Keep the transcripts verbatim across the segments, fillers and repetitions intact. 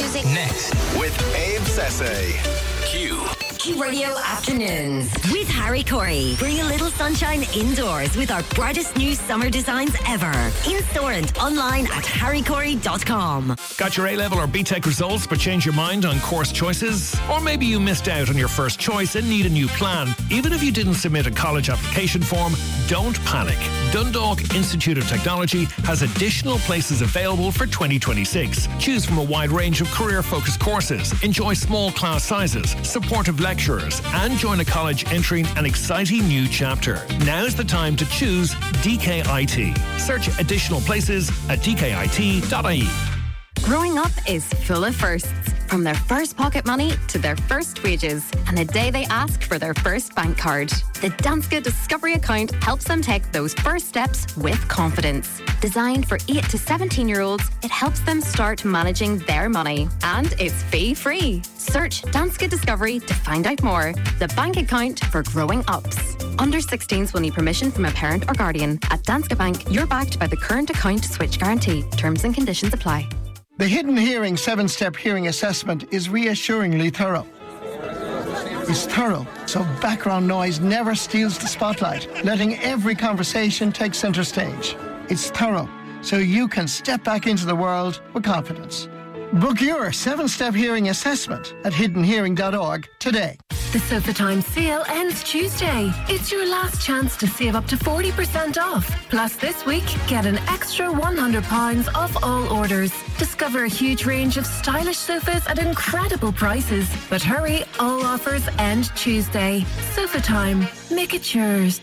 music. Next. With Abe Sese. Q. Q Radio Afternoons with Harry Corey. Bring a little sunshine indoors with our brightest new summer designs ever. In store and online at harry corey dot com. Got your A-level or B-Tech results but change your mind on course choices? Or maybe you missed out on your first choice and need a new plan. Even if you didn't submit a college application form, don't panic. Dundalk Institute of Technology has additional places available for twenty twenty-six. Choose from a wide range of career-focused courses, enjoy small class sizes, supportive lecturers, and join a college entering an exciting new chapter. Now's the time to choose D K I T. Search additional places at d k i t dot i e. Growing up is full of firsts. From their first pocket money to their first wages and the day they ask for their first bank card. The Danske Discovery account helps them take those first steps with confidence. Designed for eight to seventeen year olds, it helps them start managing their money. And it's fee-free. Search Danske Discovery to find out more. The bank account for growing ups. Under sixteens will need permission from a parent or guardian. At Danske Bank, you're backed by the current account switch guarantee. Terms and conditions apply. The Hidden Hearing seven-step hearing assessment is reassuringly thorough. It's thorough, so background noise never steals the spotlight, letting every conversation take centre stage. It's thorough, so you can step back into the world with confidence. Book your seven-step hearing assessment at hidden hearing dot org today. The Sofa Time sale ends Tuesday. It's your last chance to save up to forty percent off. Plus this week, get an extra one hundred pounds off all orders. Discover a huge range of stylish sofas at incredible prices. But hurry, all offers end Tuesday. Sofa Time. Make it yours.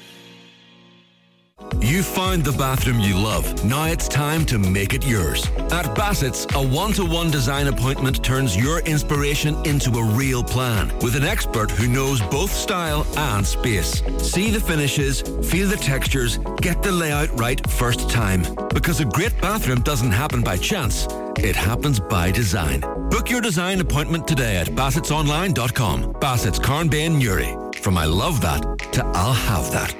You found the bathroom you love. Now it's time to make it yours. At Bassett's, a one-to-one design appointment turns your inspiration into a real plan with an expert who knows both style and space. See the finishes, feel the textures, get the layout right first time. Because a great bathroom doesn't happen by chance. It happens by design. Book your design appointment today at bassets online dot com. Bassett's, Carnbay and Newry. From I love that to I'll have that.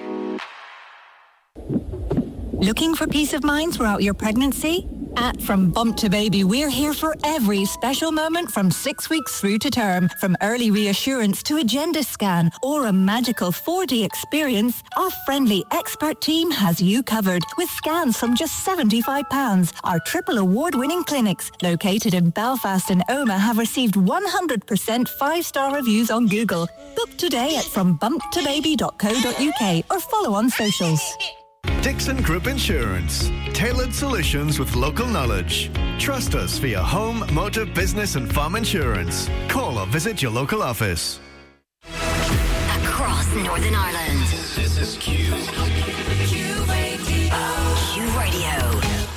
Looking for peace of mind throughout your pregnancy? At From Bump to Baby, we're here for every special moment from six weeks through to term. From early reassurance to a gender scan or a magical four D experience, our friendly expert team has you covered with scans from just seventy-five pounds. Our triple award-winning clinics, located in Belfast and Omagh, have received one hundred percent five-star reviews on Google. Book today at from bump to baby dot co dot u k or follow on socials. Dixon Group Insurance. Tailored solutions with local knowledge. Trust us for your home, motor, business and farm insurance. Call or visit your local office. Across Northern Ireland. This is Q. Q Radio. Q Radio.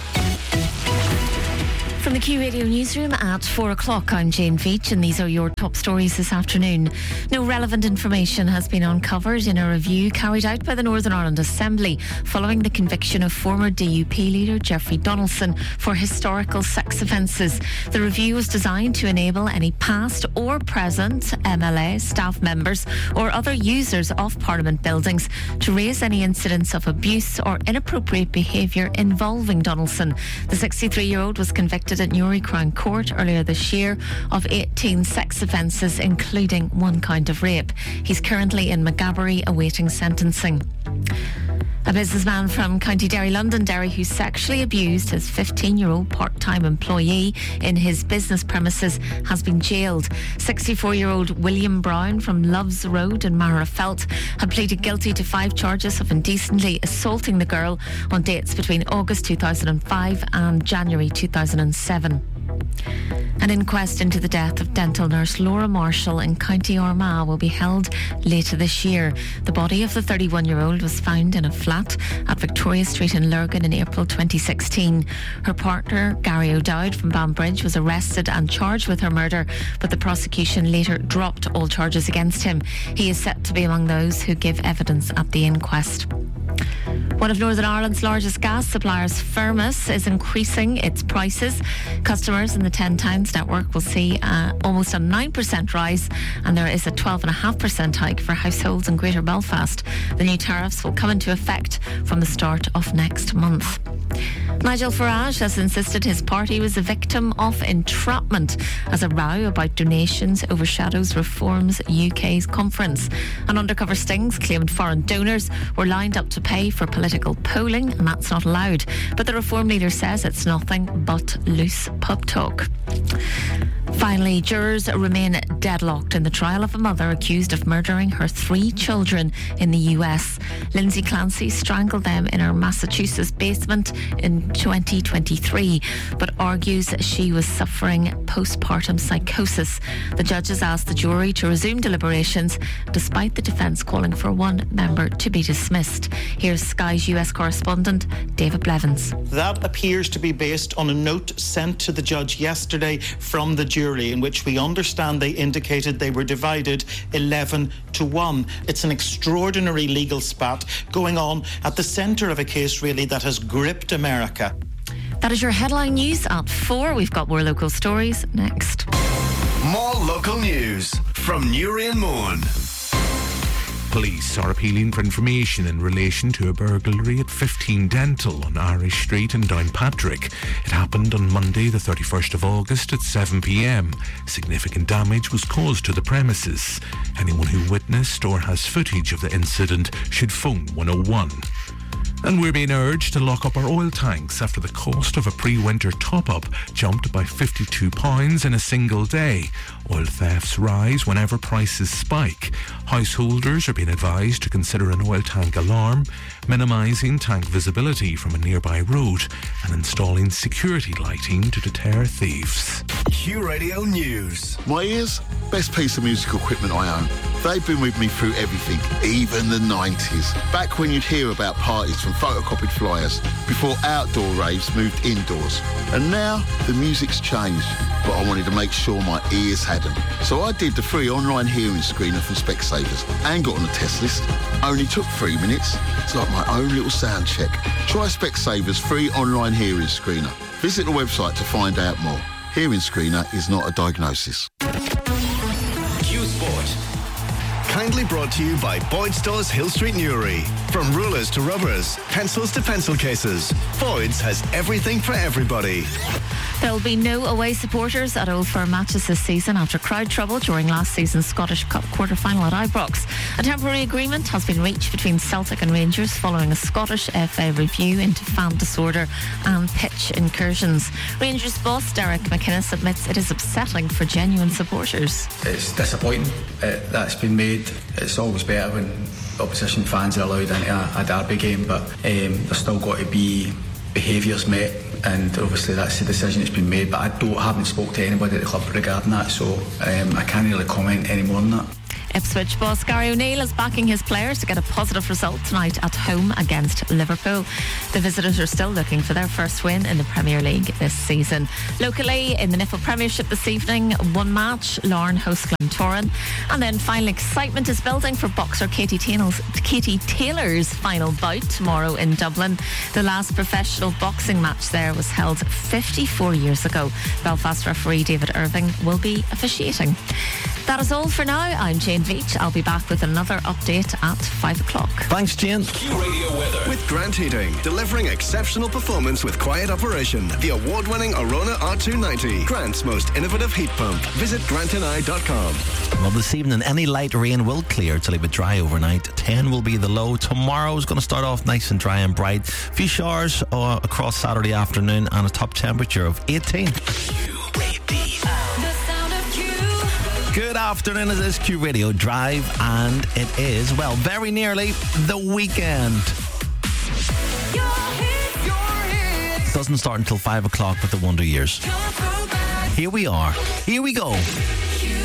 From the Q Radio newsroom at four o'clock, I'm Jane Veach, and these are your top stories this afternoon. No relevant information has been uncovered in a review carried out by the Northern Ireland Assembly following the conviction of former D U P leader Jeffrey Donaldson for historical sex offences. The review was designed to enable any past or present M L A, staff members or other users of Parliament buildings to raise any incidents of abuse or inappropriate behaviour involving Donaldson. The sixty-three-year-old was convicted at Newry Crown Court earlier this year of eighteen sex offences, including one count of rape. He's currently in Maghaberry awaiting sentencing. A businessman from County Derry, Londonderry, who sexually abused his fifteen-year-old part-time employee in his business premises has been jailed. sixty-four-year-old William Brown from Loves Road in Magherafelt had pleaded guilty to five charges of indecently assaulting the girl on dates between August two thousand five and January two thousand seven. An inquest into the death of dental nurse Laura Marshall in County Armagh will be held later this year. The body of the thirty-one-year-old was found in a flat at Victoria Street in Lurgan in April twenty sixteen. Her partner, Gary O'Dowd from Banbridge, was arrested and charged with her murder, but the prosecution later dropped all charges against him. He is set to be among those who give evidence at the inquest. One One of Northern Ireland's largest gas suppliers, Firmus, is increasing its prices. Customers in the ten towns network will see uh, almost a nine percent rise, and there is a twelve point five percent hike for households in Greater Belfast. The new tariffs will come into effect from the start of next month. Nigel Farage has insisted his party was a victim of entrapment as a row about donations overshadows Reform's U K's conference. An undercover stings claimed foreign donors were lined up to pay for political polling, and that's not allowed. But the Reform leader says it's nothing but loose pub talk. Finally, jurors remain deadlocked in the trial of a mother accused of murdering her three children in the U S. Lindsay Clancy strangled them in her Massachusetts basement in twenty twenty-three, but argues she was suffering postpartum psychosis. The judges asked the jury to resume deliberations, despite the defence calling for one member to be dismissed. Here's Sky's U S correspondent, David Blevins. That appears to be based on a note sent to the judge yesterday from the jury, in which we understand they indicated they were divided eleven to one. It's an extraordinary legal spat going on at the centre of a case really that has gripped America. That is your headline news at four. We've got more local stories next. More local news from Newry and Mourne. Police are appealing for information in relation to a burglary at fifteen Dental on Irish Street in Downpatrick. It happened on Monday the thirty-first of August at seven p.m. Significant damage was caused to the premises. Anyone who witnessed or has footage of the incident should phone one oh one. And we're being urged to lock up our oil tanks after the cost of a pre-winter top-up jumped by fifty-two pounds in a single day. Oil thefts rise whenever prices spike. Householders are being advised to consider an oil tank alarm, minimising tank visibility from a nearby road, and installing security lighting to deter thieves. Q Radio News. My ears, best piece of musical equipment I own. They've been with me through everything, even the nineties. Back when you'd hear about parties from photocopied flyers, before outdoor raves moved indoors. And now, the music's changed, but I wanted to make sure my ears hadn't. So I did the free online hearing screener from Specsavers and got on the test list. Only took three minutes. It's like my own little sound check. Try Specsavers free online hearing screener. Visit the website to find out more. Hearing screener is not a diagnosis. Q Sport. Kindly brought to you by Boyd Stores Hill Street Newry. From rulers to rubbers, pencils to pencil cases, Boyd's has everything for everybody. There'll be no away supporters at Old Firm matches this season after crowd trouble during last season's Scottish Cup quarter-final at Ibrox. A temporary agreement has been reached between Celtic and Rangers following a Scottish F A review into fan disorder and pitch incursions. Rangers boss Derek McInnes admits it is upsetting for genuine supporters. It's disappointing uh, that's been made. It's always better when opposition fans are allowed into a, a derby game, but um, there's still got to be behaviours met, and obviously that's the decision that's been made, but I don't haven't spoke to anybody at the club regarding that, so um, I can't really comment any more on that. Ipswich boss Gary O'Neill is backing his players to get a positive result tonight at home against Liverpool. The visitors are still looking for their first win in the Premier League this season. Locally, in the Niffle Premiership this evening, one match, Larne hosts Glentoran. And then final excitement is building for boxer Katie Taylor's, Katie Taylor's final bout tomorrow in Dublin. The last professional boxing match there was held fifty-four years ago. Belfast referee David Irving will be officiating. That is all for now. I'm Jane Veach. I'll be back with another update at five o'clock. Thanks, Jane. Q Radio weather with Grant Heating, delivering exceptional performance with quiet operation. The award-winning Arona R two ninety, Grant's most innovative heat pump. Visit grant and I dot com. Well, this evening, any light rain will clear to leave it dry overnight. ten will be the low. Tomorrow is going to start off nice and dry and bright. A few showers uh, across Saturday afternoon and a top temperature of eighteen. Good afternoon, it is Q Radio Drive, and it is, well, very nearly the weekend. It doesn't start until five o'clock with the Wonder Years. Here we are. Here we go.